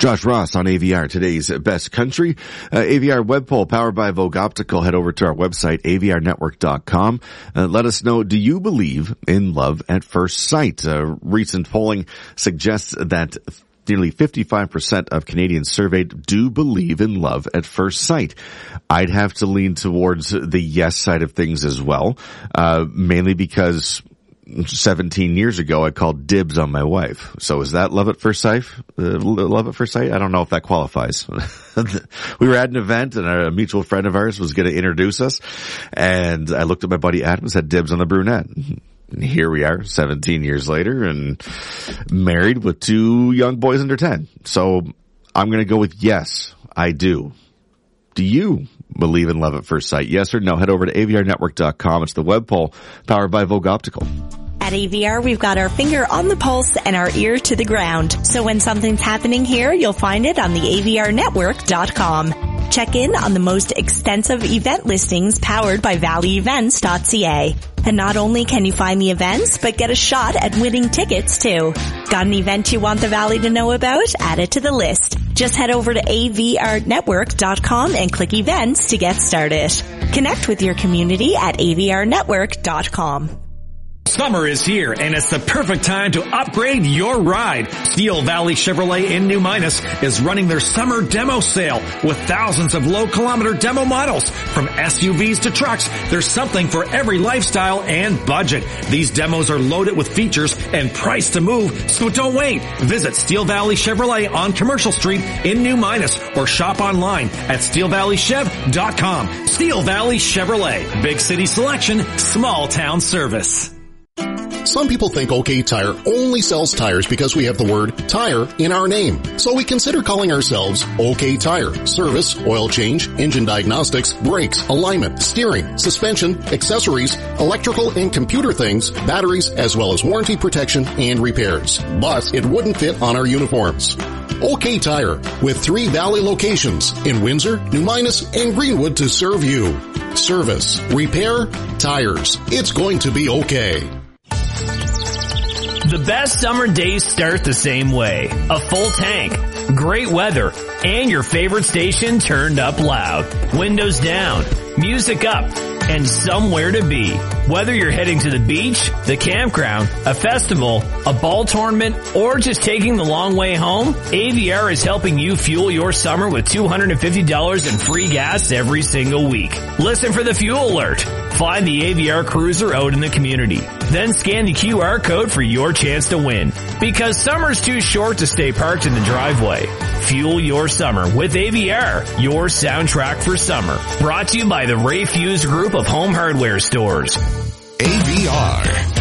Josh Ross on AVR, today's best country. AVR web poll powered by Vogue Optical. Head over to our website, avrnetwork.com. Let us know, do you believe in love at first sight? Recent polling suggests that nearly 55% of Canadians surveyed do believe in love at first sight. I'd have to lean towards the yes side of things as well, mainly because 17 years ago I called dibs on my wife. So is that love at first sight? Love at first sight? I don't know if that qualifies. We were at an event and a mutual friend of ours was going to introduce us, and I looked at my buddy Adam and said dibs on the brunette. And here we are 17 years later and married with 2 young boys under 10. So I'm going to go with yes, I do. Do you believe in love at first sight? Yes or no? Head over to avrnetwork.com. It's the web poll powered by Vogue Optical. At AVR, we've got our finger on the pulse and our ear to the ground. So when something's happening here, you'll find it on the avrnetwork.com. Check in on the most extensive event listings powered by valleyevents.ca. And not only can you find the events, but get a shot at winning tickets too. Got an event you want the Valley to know about? Add it to the list. Just head over to avrnetwork.com and click events to get started. Connect with your community at avrnetwork.com. Summer is here, and it's the perfect time to upgrade your ride. Steel Valley Chevrolet in New Minas is running their summer demo sale with thousands of low-kilometer demo models. From SUVs to trucks, there's something for every lifestyle and budget. These demos are loaded with features and priced to move, so don't wait. Visit Steel Valley Chevrolet on Commercial Street in New Minas or shop online at steelvalleychev.com. Steel Valley Chevrolet. Big city selection, small town service. Some people think OK Tire only sells tires because we have the word tire in our name. So we consider calling ourselves OK Tire. Service, oil change, engine diagnostics, brakes, alignment, steering, suspension, accessories, electrical and computer things, batteries, as well as warranty protection and repairs. But it wouldn't fit on our uniforms. OK Tire, with 3 Valley locations in Windsor, New Minas, and Greenwood to serve you. Service, repair, tires. It's going to be okay. The best summer days start the same way. A full tank, great weather, and your favorite station turned up loud. Windows down, music up, and somewhere to be. Whether you're heading to the beach, the campground, a festival, a ball tournament, or just taking the long way home, AVR is helping you fuel your summer with $250 in free gas every single week. Listen for the fuel alert. Find the AVR Cruiser out in the community. Then scan the QR code for your chance to win. Because summer's too short to stay parked in the driveway. Fuel your summer with AVR, your soundtrack for summer. Brought to you by the Ray Fuse Group of Home Hardware Stores. AVR.